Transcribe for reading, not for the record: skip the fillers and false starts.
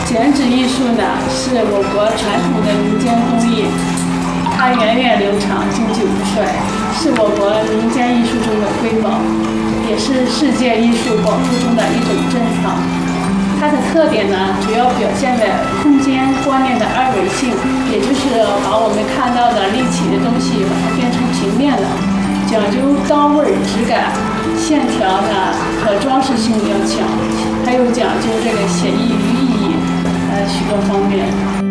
剪纸艺术呢，是我国传统的民间工艺，它源远流长、经久不衰，是我国民间艺术中的瑰宝，也是世界艺术宝库中的一种珍藏。它的特点呢，主要表现在空间观念的二维性，也就是把我们看到的立体的东西把它变成平面了，讲究刀味、质感、线条呢和装饰性要强，还有讲究这个写意寓意，许多方面。